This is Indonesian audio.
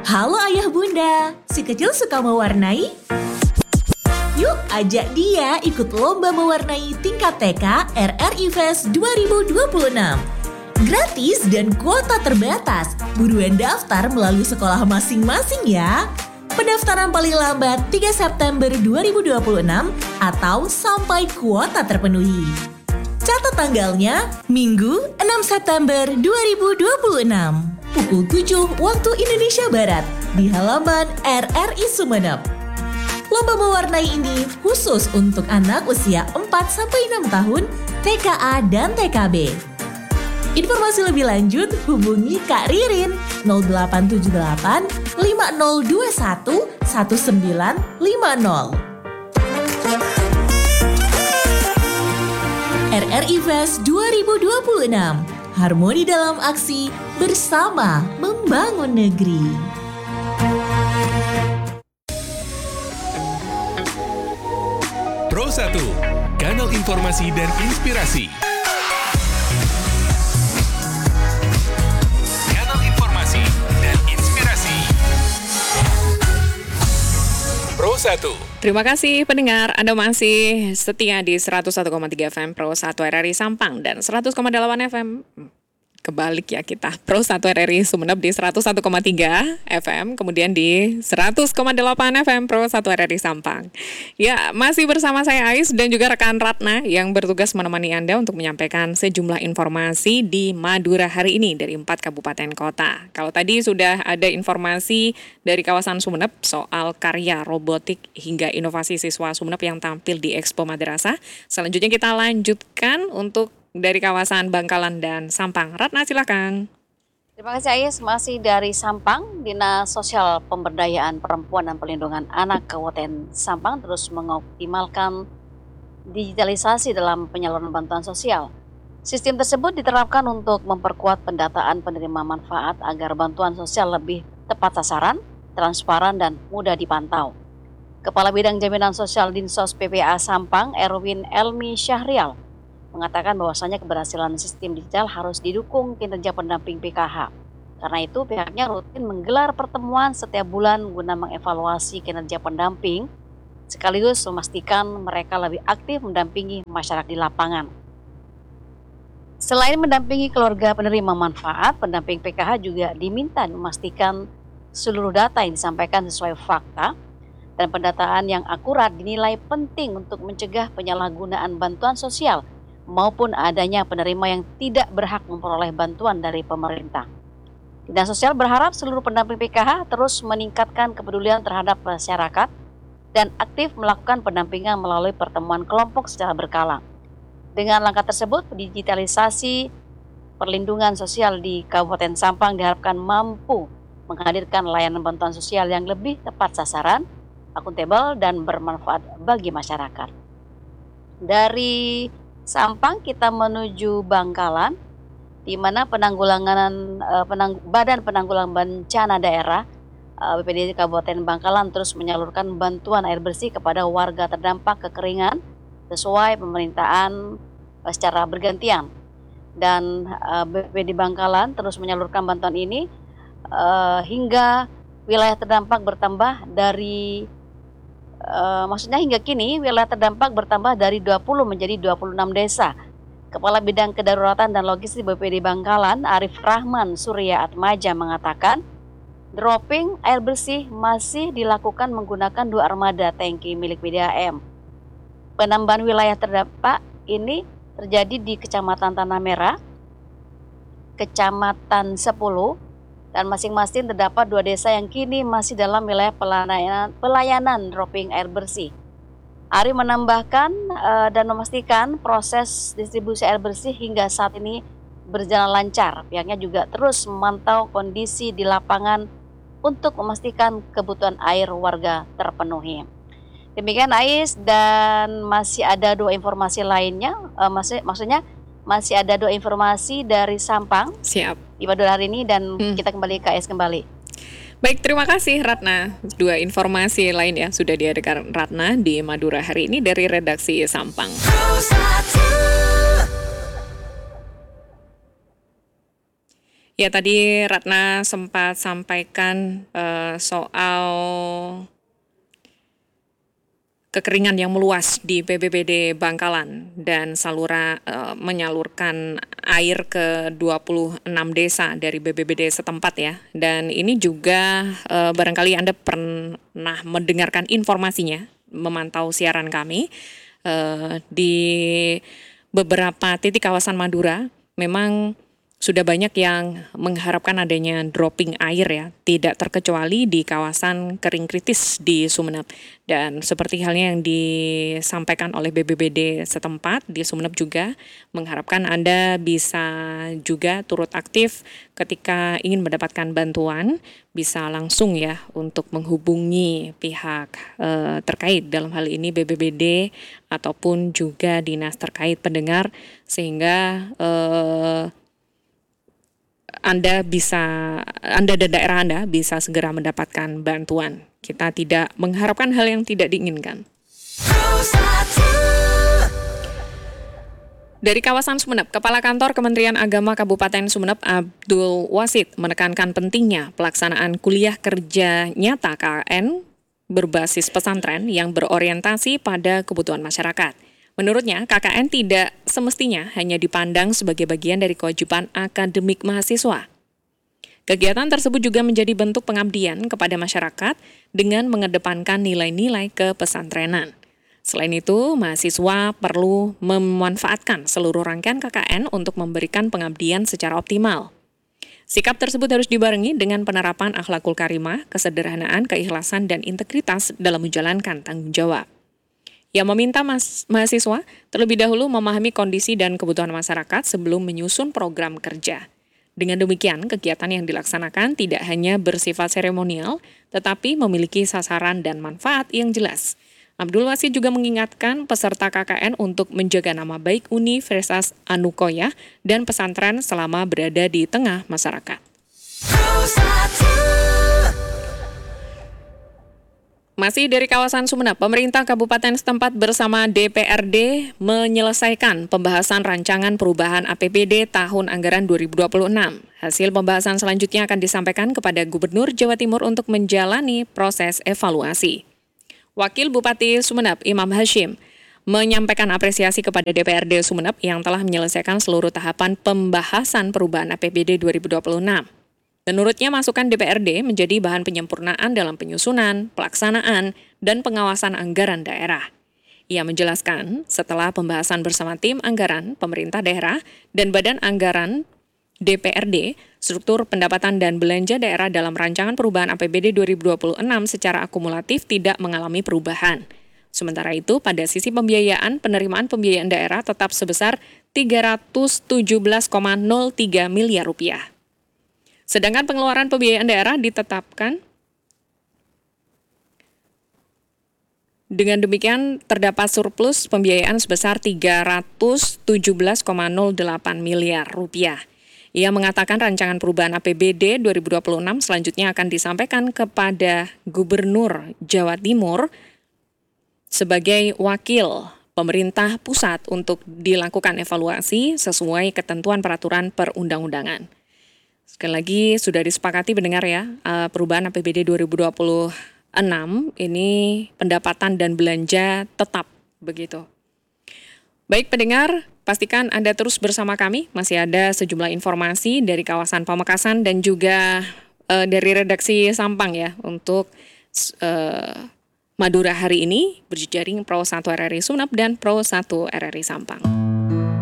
Halo ayah bunda, si kecil suka mewarnai? Yuk ajak dia ikut lomba mewarnai tingkat TK RRI Fest 2026. Gratis dan kuota terbatas, buruan daftar melalui sekolah masing-masing ya. Pendaftaran paling lambat 3 September 2026 atau sampai kuota terpenuhi. Catat tanggalnya, Minggu 6 September 2026. Pukul 7 waktu Indonesia Barat di halaman RRI Sumeneb. Lomba mewarnai ini khusus untuk anak usia 4-6 tahun, TKA dan TKB. Informasi lebih lanjut hubungi Kak Ririn 0878 5021 1950. RRI Fest 2026, harmoni dalam aksi bersama membangun negeri. Pro 1, kanal informasi dan inspirasi. Kanal informasi dan inspirasi. Pro 1. Terima kasih pendengar, Anda masih setia di 101,3 FM Pro 1 RRI Sampang dan 100,8 FM. Kebalik ya kita, Pro 1 RRI Sumeneb di 101,3 FM, kemudian di 100,8 FM Pro 1 RRI Sampang. Ya, masih bersama saya Ais dan juga rekan Ratna yang bertugas menemani Anda untuk menyampaikan sejumlah informasi di Madura hari ini dari 4 kabupaten kota. Kalau tadi sudah ada informasi dari kawasan Sumeneb soal karya robotik hingga inovasi siswa Sumeneb yang tampil di Expo Madrasah. Selanjutnya kita lanjutkan untuk dari kawasan Bangkalan dan Sampang. Ratna, silakan. Terima kasih Ais. Masih dari Sampang, Dinas Sosial Pemberdayaan Perempuan dan Perlindungan Anak Kabupaten Sampang terus mengoptimalkan digitalisasi dalam penyaluran bantuan sosial. Sistem tersebut diterapkan untuk memperkuat pendataan penerima manfaat agar bantuan sosial lebih tepat sasaran, transparan, dan mudah dipantau. Kepala Bidang Jaminan Sosial Dinsos PPA Sampang, Erwin Elmi Syahrial, mengatakan bahwasanya keberhasilan sistem digital harus didukung kinerja pendamping PKH. Karena itu pihaknya rutin menggelar pertemuan setiap bulan guna mengevaluasi kinerja pendamping sekaligus memastikan mereka lebih aktif mendampingi masyarakat di lapangan. Selain mendampingi keluarga penerima manfaat, pendamping PKH juga diminta memastikan seluruh data yang disampaikan sesuai fakta dan pendataan yang akurat dinilai penting untuk mencegah penyalahgunaan bantuan sosial maupun adanya penerima yang tidak berhak memperoleh bantuan dari pemerintah. Dinas Sosial berharap seluruh pendamping PKH terus meningkatkan kepedulian terhadap masyarakat dan aktif melakukan pendampingan melalui pertemuan kelompok secara berkala. Dengan langkah tersebut, digitalisasi perlindungan sosial di Kabupaten Sampang diharapkan mampu menghadirkan layanan bantuan sosial yang lebih tepat sasaran, akuntabel, dan bermanfaat bagi masyarakat. Dari Sampang kita menuju Bangkalan, di mana Badan Penanggulangan Bencana Daerah BPD Kabupaten Bangkalan terus menyalurkan bantuan air bersih kepada warga terdampak kekeringan sesuai pemerintahan secara bergantian. Dan BPD Bangkalan terus menyalurkan bantuan ini hingga wilayah terdampak bertambah dari hingga kini wilayah terdampak bertambah dari 20 menjadi 26 desa. Kepala Bidang Kedaruratan dan Logistik BPD Bangkalan, Arif Rahman Surya Atmaja mengatakan, dropping air bersih masih dilakukan menggunakan 2 armada tangki milik PDAM. Penambahan wilayah terdampak ini terjadi di Kecamatan Tanah Merah, Kecamatan 10, dan masing-masing terdapat 2 desa yang kini masih dalam wilayah pelayanan dropping air bersih. Ari menambahkan dan memastikan proses distribusi air bersih hingga saat ini berjalan lancar. Pihaknya juga terus memantau kondisi di lapangan untuk memastikan kebutuhan air warga terpenuhi. Demikian Ais, dan masih ada 2 informasi lainnya, masih ada 2 informasi dari Sampang. Siap. Di Madura hari ini dan kita kembali ke Ais kembali. Baik, terima kasih Ratna. 2 informasi lain ya sudah dihadirkan Ratna di Madura hari ini dari redaksi Sampang. Ya, tadi Ratna sempat sampaikan soal kekeringan yang meluas di BPBD Bangkalan dan menyalurkan air ke 26 desa dari BPBD setempat ya. Dan ini juga barangkali Anda pernah mendengarkan informasinya, memantau siaran kami di beberapa titik kawasan Madura memang sudah banyak yang mengharapkan adanya dropping air ya, tidak terkecuali di kawasan kering kritis di Sumeneb. Dan seperti halnya yang disampaikan oleh BPBD setempat di Sumeneb juga mengharapkan Anda bisa juga turut aktif ketika ingin mendapatkan bantuan, bisa langsung ya untuk menghubungi pihak terkait, dalam hal ini BPBD ataupun juga dinas terkait pendengar, sehingga Anda dan daerah Anda bisa segera mendapatkan bantuan. Kita tidak mengharapkan hal yang tidak diinginkan. Dari kawasan Sumeneb, Kepala Kantor Kementerian Agama Kabupaten Sumeneb Abdul Wasid menekankan pentingnya pelaksanaan kuliah kerja nyata KKN berbasis pesantren yang berorientasi pada kebutuhan masyarakat. Menurutnya, KKN tidak semestinya hanya dipandang sebagai bagian dari kewajiban akademik mahasiswa. Kegiatan tersebut juga menjadi bentuk pengabdian kepada masyarakat dengan mengedepankan nilai-nilai kepesantrenan. Selain itu, mahasiswa perlu memanfaatkan seluruh rangkaian KKN untuk memberikan pengabdian secara optimal. Sikap tersebut harus dibarengi dengan penerapan akhlakul karimah, kesederhanaan, keikhlasan, dan integritas dalam menjalankan tanggung jawab. Ia meminta mahasiswa terlebih dahulu memahami kondisi dan kebutuhan masyarakat sebelum menyusun program kerja. Dengan demikian, kegiatan yang dilaksanakan tidak hanya bersifat seremonial, tetapi memiliki sasaran dan manfaat yang jelas. Abdul Wasid juga mengingatkan peserta KKN untuk menjaga nama baik Universitas Anukoya dan pesantren selama berada di tengah masyarakat. Masih dari kawasan Sumeneb, pemerintah kabupaten setempat bersama DPRD menyelesaikan pembahasan rancangan perubahan APBD tahun anggaran 2026. Hasil pembahasan selanjutnya akan disampaikan kepada Gubernur Jawa Timur untuk menjalani proses evaluasi. Wakil Bupati Sumeneb, Imam Hashim, menyampaikan apresiasi kepada DPRD Sumeneb yang telah menyelesaikan seluruh tahapan pembahasan perubahan APBD 2026. Menurutnya, masukan DPRD menjadi bahan penyempurnaan dalam penyusunan, pelaksanaan, dan pengawasan anggaran daerah. Ia menjelaskan, setelah pembahasan bersama tim anggaran, pemerintah daerah, dan badan anggaran DPRD, struktur pendapatan dan belanja daerah dalam rancangan perubahan APBD 2026 secara akumulatif tidak mengalami perubahan. Sementara itu, pada sisi pembiayaan, penerimaan pembiayaan daerah tetap sebesar 317,03 miliar rupiah. Sedangkan pengeluaran pembiayaan daerah ditetapkan. Dengan demikian, terdapat surplus pembiayaan sebesar 317,08 miliar rupiah. Ia mengatakan rancangan perubahan APBD 2026 selanjutnya akan disampaikan kepada Gubernur Jawa Timur sebagai wakil pemerintah pusat untuk dilakukan evaluasi sesuai ketentuan peraturan perundang-undangan. Sekali lagi sudah disepakati pendengar ya, perubahan APBD 2026 ini pendapatan dan belanja tetap begitu. Baik pendengar, pastikan Anda terus bersama kami, masih ada sejumlah informasi dari kawasan Pamekasan dan juga dari redaksi Sampang ya untuk Madura hari ini berjejaring Pro 1 RRI Sumeneb dan Pro 1 RRI Sampang.